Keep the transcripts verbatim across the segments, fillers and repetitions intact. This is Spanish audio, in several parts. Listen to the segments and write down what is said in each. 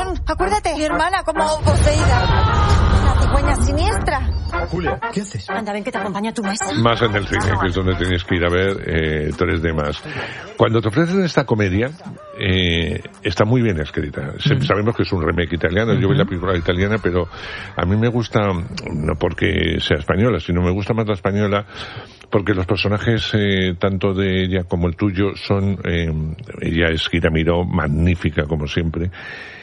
John, acuérdate. Mi hermana como poseída. La cigüeña siniestra. Julia, ¿qué haces? Anda, ven que te acompaño a tu mesa. Más en el cine, que es donde tenéis que ir a ver eh, tres D más. Cuando te ofrecen esta comedia, eh, está muy bien escrita. Mm. Sabemos que es un remake italiano, yo vi la película italiana, pero a mí me gusta, no porque sea española, sino me gusta más la española, porque los personajes, eh, tanto de ella como el tuyo, son, eh, ella es Kira Miró, magnífica como siempre,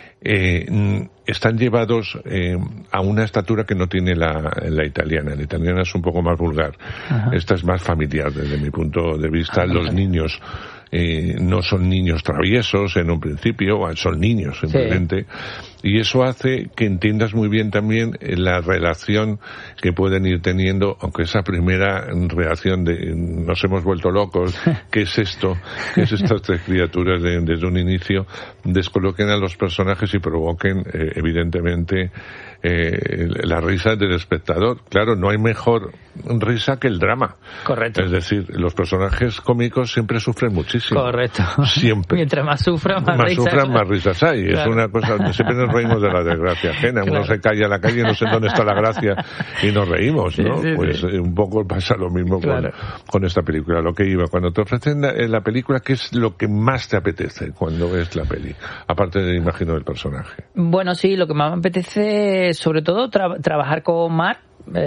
eh, están llevados eh, a una estatura que no tiene la, la italiana. La italiana es un poco más vulgar. Ajá. Esta es más familiar desde mi punto de vista. Ajá. Los niños eh, no son niños traviesos en un principio, son niños simplemente. Sí. Y eso hace que entiendas muy bien también la relación que pueden ir teniendo, aunque esa primera reacción de nos hemos vuelto locos, ¿qué es esto? ¿Qué es estas tres criaturas de, desde un inicio? Descoloquen a los personajes y provoquen, eh, evidentemente, eh, la risa del espectador. Claro, no hay mejor risa que el drama. Correcto. Es decir, los personajes cómicos siempre sufren muchísimo. Correcto. Siempre. Mientras más sufran, más, más risas. sufran, más risas hay. Claro. Es una cosa, siempre nos reímos de la desgracia ajena. Claro. Uno se cae a la calle y no sé dónde está la gracia y nos reímos, ¿no? Sí, sí, pues sí. Un poco pasa lo mismo claro. con, con esta película. Lo que iba, cuando te ofrecen la, la película, ¿qué es lo que más te apetece cuando ves la peli? Aparte de, imagino, del personaje. Bueno, sí, lo que más me apetece, sobre todo, tra- trabajar con Mar.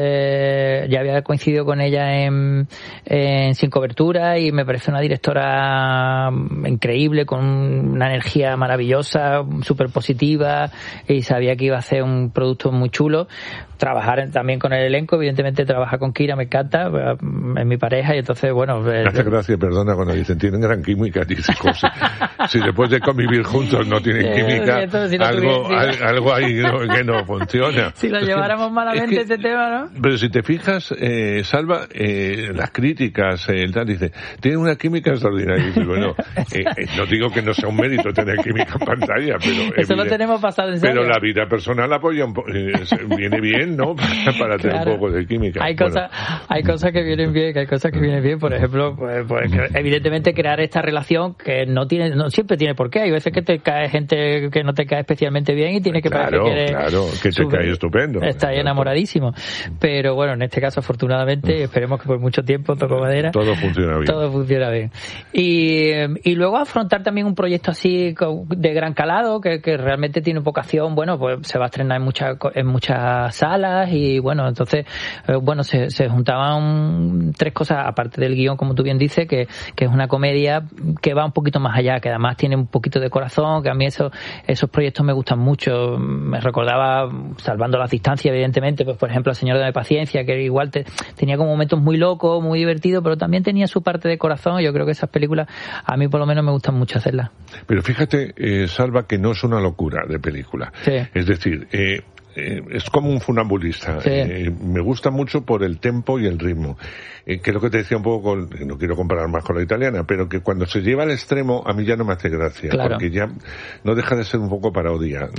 Eh, ya había coincidido con ella en, en Sin Cobertura y me parece una directora increíble, con una energía maravillosa, súper positiva, y sabía que iba a hacer un producto muy chulo. Trabajar también con el elenco, evidentemente trabajar con Kira me encanta, es mi pareja, y entonces, bueno... Me hace gracia, perdona, cuando dicen tienen gran química, dices, si, si después de convivir juntos no tienen química, eh, si no algo, tuviera, si... algo ahí no, que no funciona. Si lo es lleváramos que, malamente es que, ese tema, ¿no? Pero si te fijas, eh, Salva, eh, las críticas, eh, el tal, dice, tienen una química extraordinaria. Y dices, bueno, eh, eh, no digo que no sea un mérito tener química en pantalla, pero... Eso lo tenemos pasado en serio. Pero la vida personal apoya un po- eh, viene bien, ¿no? Para, para tener claro. un poco de química. Hay bueno. cosas, hay cosas que vienen bien, que hay cosas que vienen bien. Por ejemplo, pues, pues que evidentemente crear esta relación que no tiene, no siempre tiene por qué. Hay veces que te cae gente que no te cae especialmente bien y tiene que claro, parecer que eres claro, que te super, cae estupendo. Está ahí enamoradísimo. Pero bueno, en este caso, afortunadamente, esperemos que por mucho tiempo, toco madera, todo funciona bien. Todo funciona bien. Y, y luego afrontar también un proyecto así de gran calado, que, que realmente tiene vocación. Bueno, pues se va a estrenar en muchas, en muchas salas. Y bueno, entonces, eh, bueno, se, se juntaban tres cosas, aparte del guión, como tú bien dices, que, que es una comedia que va un poquito más allá, que además tiene un poquito de corazón, que a mí eso, esos proyectos me gustan mucho. Me recordaba, salvando las distancias, evidentemente, pues por ejemplo, El Señor de la Paciencia, que igual te, tenía como momentos muy locos, muy divertidos, pero también tenía su parte de corazón. Yo creo que esas películas, a mí por lo menos me gustan mucho hacerlas. Pero fíjate, eh, Salva, que no es una locura de película. Sí. Es decir, eh, Eh, es como un funambulista. Sí. Eh, me gusta mucho por el tempo y el ritmo. Eh, que es lo que te decía un poco, con, no quiero comparar más con la italiana, pero que cuando se lleva al extremo a mí ya no me hace gracia. Claro. Porque ya no deja de ser un poco parodia.